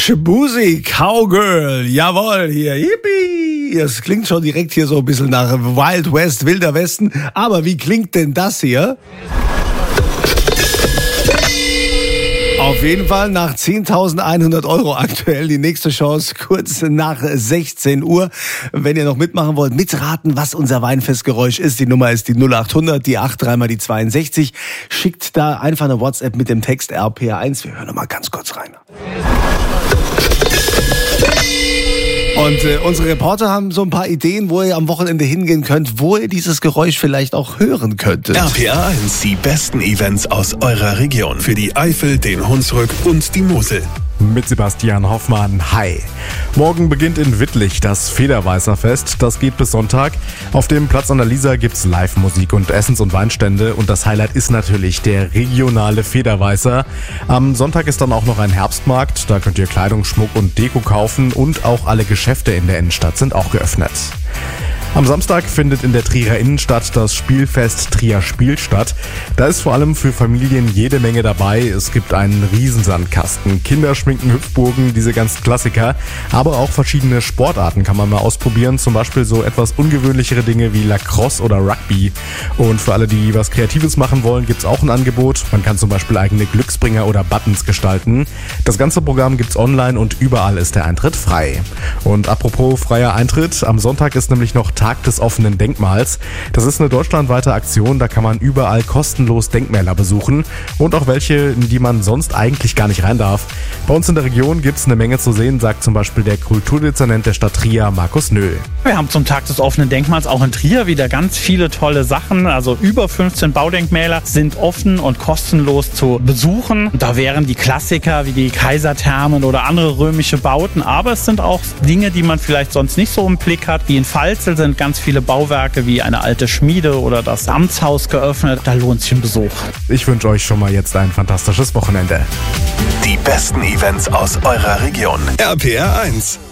Shaboozey Cowgirl, jawohl, hier, yippie. Das klingt schon direkt hier so ein bisschen nach Wild West, Wilder Westen. Aber wie klingt denn das hier? Auf jeden Fall nach 10.100 € aktuell die nächste Chance, kurz nach 16 Uhr. Wenn ihr noch mitmachen wollt, mitraten, was unser Weinfestgeräusch ist. Die Nummer ist die 0800, die 83 mal die 62. Schickt da einfach eine WhatsApp mit dem Text RPR1. Wir hören noch mal ganz kurz rein. Und unsere Reporter haben so ein paar Ideen, wo ihr am Wochenende hingehen könnt, wo ihr dieses Geräusch vielleicht auch hören könntet. RPR1, die besten Events aus eurer Region. Für die Eifel, den Hunsrück und die Mosel. Mit Sebastian Hoffmann. Hi. Morgen beginnt in Wittlich das Federweißerfest. Das geht bis Sonntag. Auf dem Platz an der Liesa gibt's Live-Musik und Essens- und Weinstände. Und das Highlight ist natürlich der regionale Federweißer. Am Sonntag ist dann auch noch ein Herbstmarkt. Da könnt ihr Kleidung, Schmuck und Deko kaufen. Und auch alle Geschäfte in der Innenstadt sind auch geöffnet. Am Samstag findet in der Trierer Innenstadt das Spielfest Trier Spiel statt. Da ist vor allem für Familien jede Menge dabei. Es gibt einen Riesensandkasten, Kinderschminken, Hüpfburgen, diese ganzen Klassiker. Aber auch verschiedene Sportarten kann man mal ausprobieren. Zum Beispiel so etwas ungewöhnlichere Dinge wie Lacrosse oder Rugby. Und für alle, die was Kreatives machen wollen, gibt's auch ein Angebot. Man kann zum Beispiel eigene Glücksbringer oder Buttons gestalten. Das ganze Programm gibt's online und überall ist der Eintritt frei. Und apropos freier Eintritt, am Sonntag ist nämlich noch Tag des offenen Denkmals. Das ist eine deutschlandweite Aktion, da kann man überall kostenlos Denkmäler besuchen und auch welche, in die man sonst eigentlich gar nicht rein darf. Bei uns in der Region gibt's eine Menge zu sehen, sagt zum Beispiel der Kulturdezernent der Stadt Trier, Markus Nöhl. Wir haben zum Tag des offenen Denkmals auch in Trier wieder ganz viele tolle Sachen. Also über 15 Baudenkmäler sind offen und kostenlos zu besuchen. Da wären die Klassiker wie die Kaiserthermen oder andere römische Bauten, aber es sind auch Dinge, die man vielleicht sonst nicht so im Blick hat. Wie in Pfalzel sind ganz viele Bauwerke wie eine alte Schmiede oder das Amtshaus geöffnet. Da lohnt sich ein Besuch. Ich wünsche euch schon mal jetzt ein fantastisches Wochenende. Die besten Events aus eurer Region. RPR1.